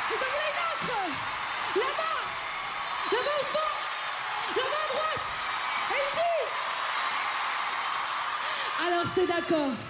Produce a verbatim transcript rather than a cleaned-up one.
Vous en voulez une autre? Là-bas! Là-bas au fond! Là-bas à droite! Et ici! Alors c'est d'accord.